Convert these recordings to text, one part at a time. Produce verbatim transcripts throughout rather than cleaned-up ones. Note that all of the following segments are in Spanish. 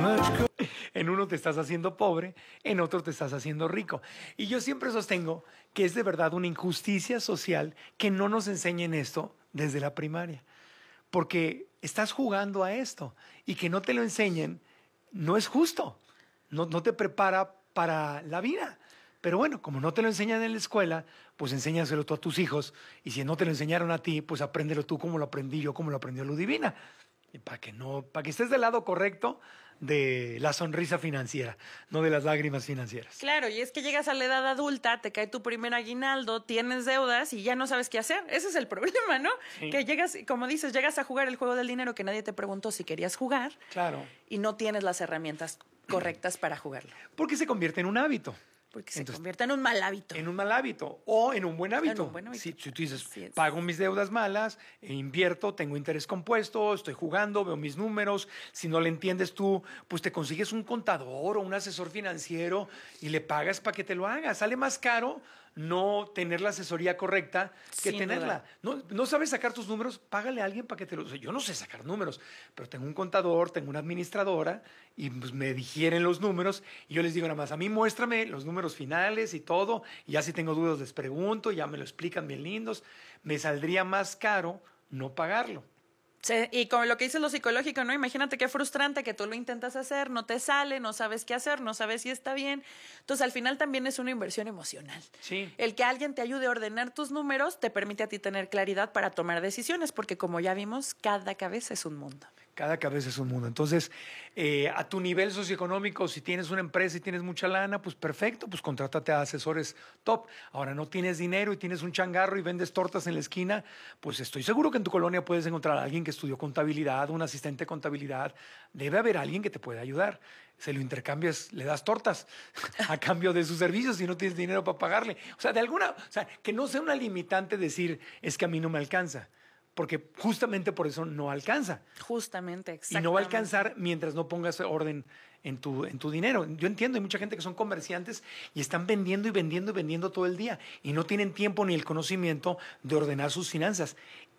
En uno te estás haciendo pobre, en otro te estás haciendo rico. Y yo siempre sostengo que es de verdad una injusticia social que no nos enseñen esto desde la primaria. Porque estás jugando a esto y que no te lo enseñen no es justo. No, no te prepara para la vida. Pero bueno, como no te lo enseñan en la escuela, pues enséñaselo tú a tus hijos. Y si no te lo enseñaron a ti, pues apréndelo tú como lo aprendí yo, como lo aprendió Ludivina. Y para que no, para que estés del lado correcto de la sonrisa financiera, no de las lágrimas financieras. Claro, y es que llegas a la edad adulta, te cae tu primer aguinaldo, tienes deudas y ya no sabes qué hacer. Ese es el problema, ¿no? Sí. Que llegas, como dices, llegas a jugar el juego del dinero que nadie te preguntó si querías jugar. Claro. Y no tienes las herramientas correctas para jugarlo. Porque se convierte en un hábito. Porque se Entonces, convierte en un mal hábito. En un mal hábito o en un buen hábito. En un buen hábito. Si, si tú dices, Así es. pago mis deudas malas, e invierto, tengo interés compuesto, estoy jugando, veo mis números. Si no le entiendes tú, pues te consigues un contador o un asesor financiero y le pagas para que te lo haga. Sale más caro no tener la asesoría correcta que Sin tenerla. No, no sabes sacar tus números, págale a alguien para que te los... O sea, yo no sé sacar números, pero tengo un contador, tengo una administradora y pues, me digieren los números y yo les digo nada más, a mí muéstrame los números finales y todo, y ya si tengo dudas les pregunto, ya me lo explican bien lindos. Me saldría más caro no pagarlo. Sí, y con lo que dices lo psicológico, ¿no? Imagínate qué frustrante que tú lo intentas hacer, no te sale, no sabes qué hacer, no sabes si está bien. Entonces, al final también es una inversión emocional. Sí. El que alguien te ayude a ordenar tus números te permite a ti tener claridad para tomar decisiones, porque como ya vimos, cada cabeza es un mundo. Cada cabeza es un mundo. Entonces, eh, a tu nivel socioeconómico, si tienes una empresa y tienes mucha lana, pues perfecto, pues contrátate a asesores top. Ahora, no tienes dinero y tienes un changarro y vendes tortas en la esquina, pues estoy seguro que en tu colonia puedes encontrar a alguien que estudió contabilidad, un asistente de contabilidad. Debe haber alguien que te pueda ayudar. Se lo intercambias, le das tortas a cambio de sus servicios si no tienes dinero para pagarle. O sea, de alguna, o sea, que no sea una limitante decir, es que a mí no me alcanza. Porque justamente por eso no alcanza. Justamente, exactamente. Y no va a alcanzar mientras no pongas orden en tu, en tu dinero. Yo entiendo, hay mucha gente que son comerciantes y están vendiendo y vendiendo y vendiendo todo el día y no tienen tiempo ni el conocimiento de ordenar sus finanzas.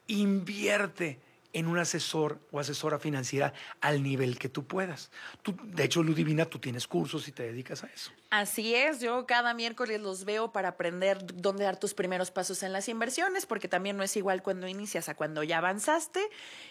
Invierte en un asesor o asesora financiera al nivel que tú puedas. Tú, de hecho, Ludivina, tú tienes cursos y te dedicas a eso. Así es, yo cada miércoles los veo para aprender dónde dar tus primeros pasos en las inversiones, porque también no es igual cuando inicias a cuando ya avanzaste.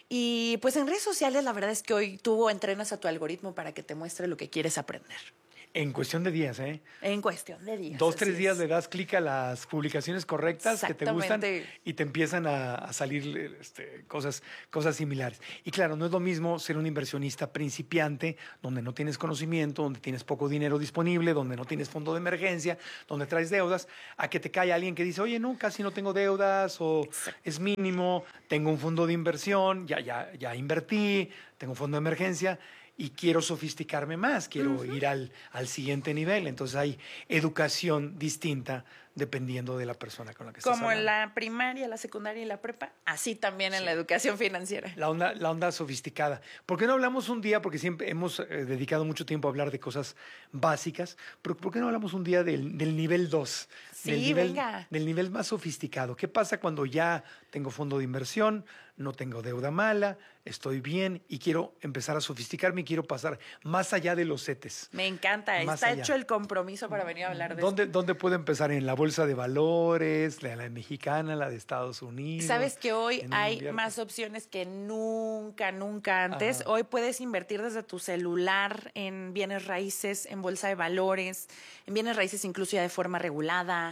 Y pues en redes sociales la verdad es que hoy tú entrenas a tu algoritmo para que te muestre lo que quieres aprender. En cuestión de días, ¿eh? En cuestión de días. Dos, tres así días es. le das clic a las publicaciones correctas que te gustan Exactamente. y te empiezan a, a salir este, cosas, cosas similares. Y claro, no es lo mismo ser un inversionista principiante, donde no tienes conocimiento, donde tienes poco dinero disponible, donde no tienes fondo de emergencia, donde traes deudas, a que te cae alguien que dice, oye, no, casi no tengo deudas o es mínimo, tengo un fondo de inversión, ya, ya, ya invertí, tengo un fondo de emergencia. Y quiero sofisticarme más, quiero uh-huh. ir al, al siguiente nivel. Entonces hay educación distinta dependiendo de la persona con la que estás Como hablando. en la primaria, la secundaria y la prepa, así también en Sí. la educación financiera. La onda, la onda sofisticada. ¿Por qué no hablamos un día? Porque siempre hemos eh, dedicado mucho tiempo a hablar de cosas básicas. Pero ¿por qué no hablamos un día del, del nivel dos? Sí, del nivel, venga. Del nivel más sofisticado. ¿Qué pasa cuando ya tengo fondo de inversión, no tengo deuda mala, estoy bien y quiero empezar a sofisticarme y quiero pasar más allá de los setes? Me encanta. Más Está allá. hecho el compromiso para venir a hablar de ¿Dónde, esto. ¿Dónde puedo empezar? ¿En la bolsa de valores, la, la mexicana, la de Estados Unidos? Sabes que hoy ¿En hay invierno? más opciones que nunca, nunca antes. Ajá. Hoy puedes invertir desde tu celular en bienes raíces, en bolsa de valores, en bienes raíces incluso ya de forma regulada,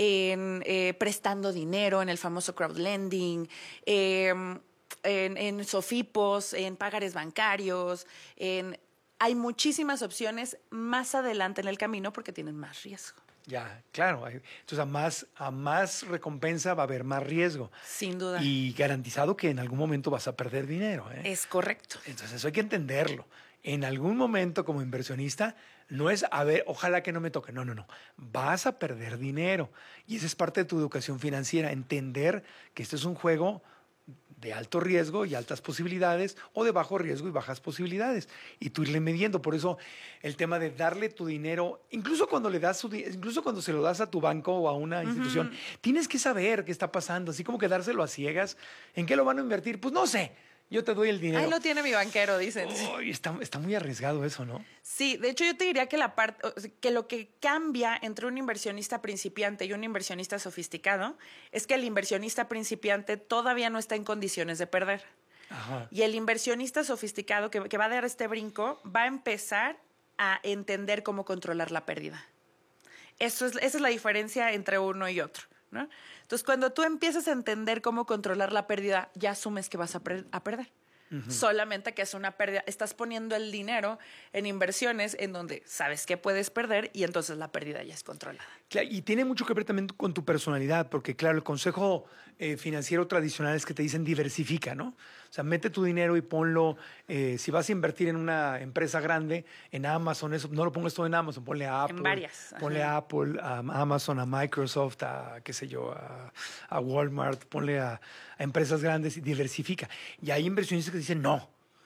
en eh, prestando dinero, en el famoso crowdlending, eh, en, en sofipos, en pagares bancarios, en... Hay muchísimas opciones más adelante en el camino porque tienen más riesgo. Ya, claro. Entonces, a más, a más recompensa va a haber más riesgo. Sin duda. Y garantizado que en algún momento vas a perder dinero. ¿eh? Es correcto. Entonces, eso hay que entenderlo. En algún momento, como inversionista, no es, a ver, ojalá que no me toque. No, no, no. Vas a perder dinero. Y esa es parte de tu educación financiera. Entender que este es un juego de alto riesgo y altas posibilidades o de bajo riesgo y bajas posibilidades y tú irle midiendo. Por eso el tema de darle tu dinero, incluso cuando le das su, incluso cuando se lo das a tu banco o a una institución, uh-huh. tienes que saber qué está pasando, así como que dárselo a ciegas. ¿En qué lo van a invertir? Pues no sé. yo te doy el dinero. Ahí lo tiene mi banquero, dicen. Uy, está, está muy arriesgado eso, ¿no? Sí, de hecho yo te diría que, la parte, que lo que cambia entre un inversionista principiante y un inversionista sofisticado es que el inversionista principiante todavía no está en condiciones de perder. Ajá. Y el inversionista sofisticado que, que va a dar este brinco va a empezar a entender cómo controlar la pérdida. Eso es, esa es la diferencia entre uno y otro, ¿no? Entonces, cuando tú empiezas a entender cómo controlar la pérdida, ya asumes que vas a, per- a perder. Uh-huh. Solamente que es una pérdida. Estás poniendo el dinero en inversiones en donde sabes que puedes perder y entonces la pérdida ya es controlada. Claro, y tiene mucho que ver también con tu personalidad, porque claro, el consejo eh, financiero tradicional es que te dicen diversifica, ¿no? O sea, mete tu dinero y ponlo, eh, si vas a invertir en una empresa grande, en Amazon, eso, no lo pongas todo en Amazon, ponle a Apple. En varias. Ponle Ajá. a Apple, a Amazon, a Microsoft, a qué sé yo, a, a Walmart, ponle a, a empresas grandes y diversifica. Y hay inversionistas que dicen, no,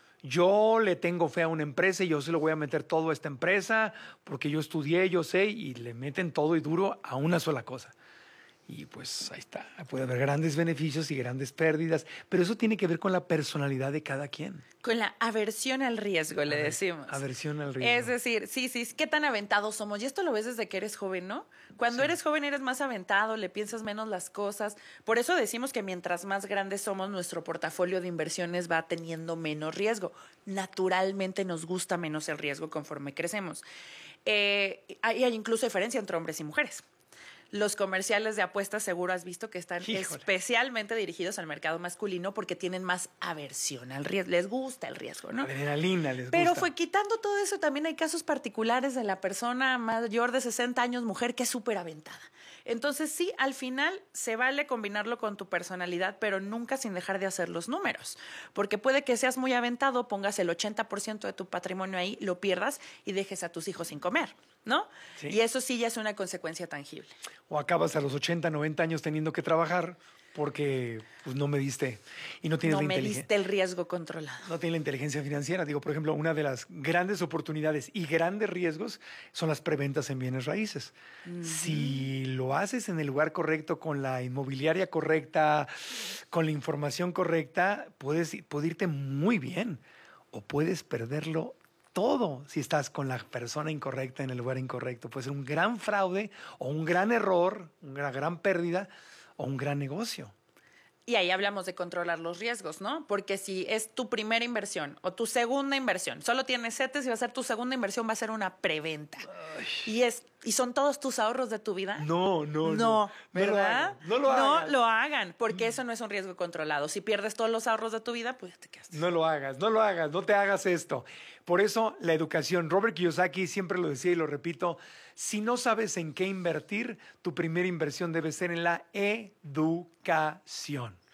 yo le tengo fe a una empresa y yo se lo voy a meter todo a esta empresa porque yo estudié, yo sé, y le meten todo y duro a una sola cosa. Y pues ahí está, puede haber grandes beneficios y grandes pérdidas, pero eso tiene que ver con la personalidad de cada quien. Con la aversión al riesgo, le Aver, decimos. Aversión al riesgo. Es decir, sí, sí, qué tan aventados somos. Y esto lo ves desde que eres joven, ¿no? Cuando sí. eres joven eres más aventado, le piensas menos las cosas. Por eso decimos que mientras más grandes somos, nuestro portafolio de inversiones va teniendo menos riesgo. Naturalmente nos gusta menos el riesgo conforme crecemos. Eh, hay, hay incluso diferencia entre hombres y mujeres. Los comerciales de apuestas seguro has visto que están Híjole. especialmente dirigidos al mercado masculino porque tienen más aversión al riesgo. Les gusta el riesgo, ¿no? Adrenalina les Pero gusta. fue quitando todo eso, también hay casos particulares de la persona mayor de sesenta años, mujer, que es súper aventada. Entonces, sí, al final se vale combinarlo con tu personalidad, pero nunca sin dejar de hacer los números. Porque puede que seas muy aventado, pongas el ochenta por ciento de tu patrimonio ahí, lo pierdas y dejes a tus hijos sin comer, ¿no? Sí. Y eso sí ya es una consecuencia tangible. O acabas a los ochenta, noventa años teniendo que trabajar porque pues, no mediste y no tienes no la inteligencia. No mediste el riesgo controlado. No tienes la inteligencia financiera. Digo, por ejemplo, una de las grandes oportunidades y grandes riesgos son las preventas en bienes raíces. Uh-huh. Si lo haces en el lugar correcto, con la inmobiliaria correcta, con la información correcta, puedes, puedes irte muy bien o puedes perderlo todo si estás con la persona incorrecta en el lugar incorrecto. Puede ser un gran fraude o un gran error, una gran pérdida o un gran negocio. Y ahí hablamos de controlar los riesgos, ¿no? Porque si es tu primera inversión o tu segunda inversión, solo tienes CETES y va a ser tu segunda inversión, va a ser una preventa. Y es y son todos tus ahorros de tu vida. No, no, no. No, ¿verdad? No lo hagan. No lo hagan, porque eso no es un riesgo controlado. Si pierdes todos los ahorros de tu vida, pues ya te quedas. No lo hagas, no lo hagas, no te hagas esto. Por eso la educación, Robert Kiyosaki siempre lo decía y lo repito, si no sabes en qué invertir, tu primera inversión debe ser en la educación.